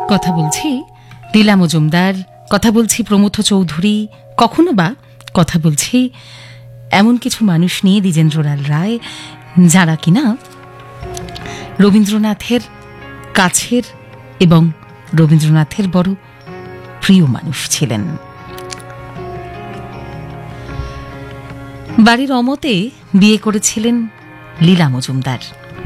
কথা বলছি লীলা মজুমদার, কথা বলছি প্রমথ চৌধুরী, কখনো বা কথা বলছি এমন কিছু মানুষ নিয়ে, দ্বিজেন্দ্রলাল রায়, যারা কিনা রবীন্দ্রনাথের কাছের এবং রবীন্দ্রনাথের বড় প্রিয় মানুষ ছিলেন। বাড়ির অমতে বিয়ে করেছিলেন লীলা মজুমদার।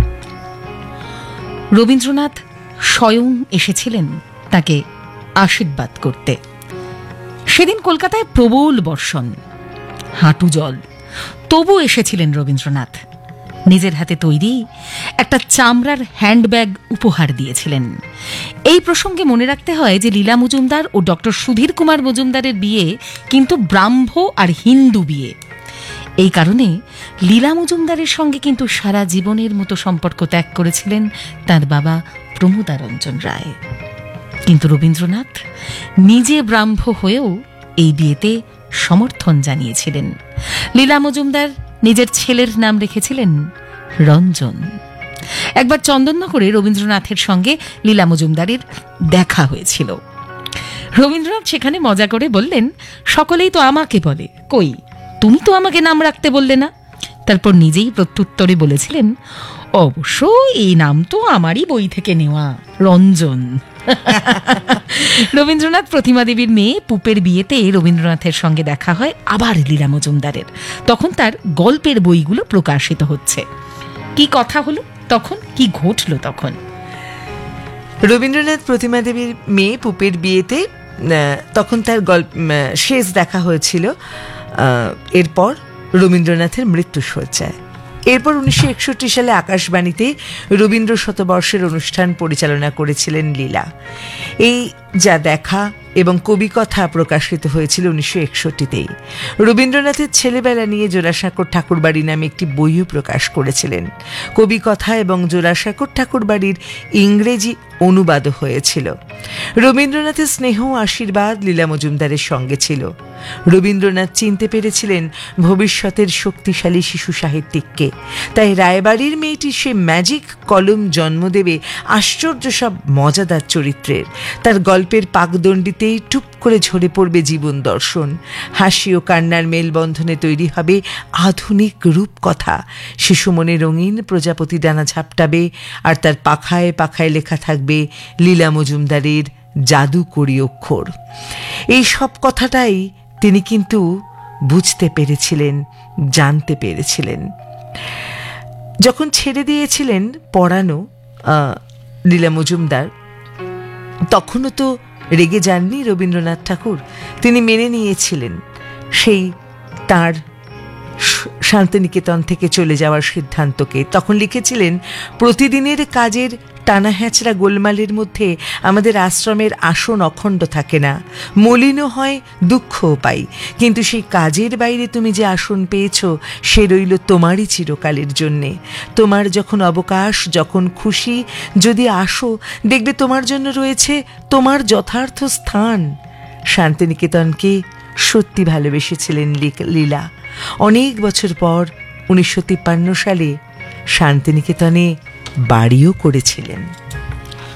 রবীন্দ্রনাথ স্বয়ং এসেছিলেন তাকে আশীর্বাদ করতে। সেদিন কলকাতায় প্রবল বর্ষণ, হাঁটু জল, তবু এসেছিলেন রবীন্দ্রনাথ। নিজের হাতে তৈরি একটা চামড়ার হ্যান্ডব্যাগ উপহার দিয়েছিলেন। এই প্রসঙ্গে মনে রাখতে হয় যে লীলা মজুমদার ও ডক্টর সুধীর কুমার মজুমদারের বিয়ে কিন্তু ব্রাহ্ম আর হিন্দু বিয়ে। এই কারণে লীলা মজুমদারের সঙ্গে কিন্তু সারা জীবনের মতো সম্পর্ক ত্যাগ করেছিলেন তার বাবা প্রমোদারঞ্জন রায়। কিন্তু রবীন্দ্রনাথ নিজে ব্রাহ্ম হয়েও এই বিয়েতে সমর্থন জানিয়েছিলেন। লীলা মজুমদার নিজের ছেলের নাম রেখেছিলেন রঞ্জন। একবার চন্দননগরে রবীন্দ্রনাথের সঙ্গে লীলা মজুমদারের দেখা হয়েছিল। রবীন্দ্রনাথ সেখানে মজা করে বললেন, সকলেই তো আমাকে বলে, কই তুমি তো আমাকে নাম রাখতে বললে না। তারপর নিজেই প্রত্যুত্তরে বলেছিলেন, অবশ্য এই নাম তো আমারই বই থেকে নেওয়া, রঞ্জন। রবীন্দ্রনাথ প্রতিমা দেবীর মেয়ে পুপের বিয়েতে রবীন্দ্রনাথের সঙ্গে দেখা হয় আবার লীলা মজুমদারের। তখন তার গল্পের বইগুলো প্রকাশিত হচ্ছে। কি কথা হলো তখন, কি ঘটল তখন? রবীন্দ্রনাথ প্রতিমা দেবীর মেয়ে পুপের বিয়েতে তখন তার শেষ দেখা হয়েছিল। এরপর রবীন্দ্রনাথের মৃত্যুশয্যায়। এরপর 1961 সালে আকাশবাণীতে রবীন্দ্র শতবর্ষের অনুষ্ঠান পরিচালনা করেছিলেন লীলা। এই যা দেখা এবং কবিকথা প্রকাশিত হয়েছিল 1961তেই। রবীন্দ্রনাথের ছেলেবেলা নিয়ে জোড়াসাঁকোর ঠাকুরবাড়ি নামে একটি বইও প্রকাশ করেছিলেন। কবিকথা এবং জোড়াসাঁকোর ঠাকুরবাড়ির ইংরেজি অনুবাদও হয়েছিল। রবীন্দ্রনাথের স্নেহ আশীর্বাদ লীলা মজুমদারের সঙ্গে ছিল। রবীন্দ্রনাথ চিনতে পেরেছিলেন ভবিষ্যতের শক্তিশালী শিশু সাহিত্যিককে। তাই রায়বাড়ির মেয়েটি সে ম্যাজিক কলম জন্ম দেবে আশ্চর্য সব মজাদার চরিত্রের। তার গল্পের পাকদণ্ডিতেই টুপ করে ঝরে পড়বে জীবন দর্শন। হাসি ও কান্নার মেলবন্ধনে তৈরি হবে আধুনিক রূপকথা। শিশু মনে রঙিন প্রজাপতি ডানা ঝাপটাবে, আর তার পাখায় পাখায় লেখা থাকবে লীলা মজুমদারের জাদুকরী অক্ষর। এই সব কথাটাই তিনি কিন্তু বুঝতে পেরেছিলেন, জানতে পেরেছিলেন। যখন ছেড়ে দিয়েছিলেন পড়ানো লীলা মজুমদার, তখনও তো রেগে যাননি রবীন্দ্রনাথ ঠাকুর। তিনি মেনে নিয়েছিলেন সেই তার শান্তিনিকেতন থেকে চলে যাওয়ার সিদ্ধান্তকে। তখন লিখেছিলেন, প্রতিদিনের কাজের টানা হ্যাঁচড়া গোলমালের মধ্যে আমাদের আশ্রমের আসন অখণ্ড থাকে না, মলিনও হয়, দুঃখও পাই, কিন্তু সেই কাজের বাইরে তুমি যে আসন পেয়েছ সে রইল তোমারই চিরকালের জন্যে। তোমার যখন অবকাশ, যখন খুশি যদি আসো, দেখবে তোমার জন্য রয়েছে তোমার যথার্থ স্থান। শান্তিনিকেতনকে সত্যি ভালোবেসেছিলেন লীলা। অনেক বছর পর 1953 সালে শান্তিনিকেতনে বাড়িও করেছিলেন।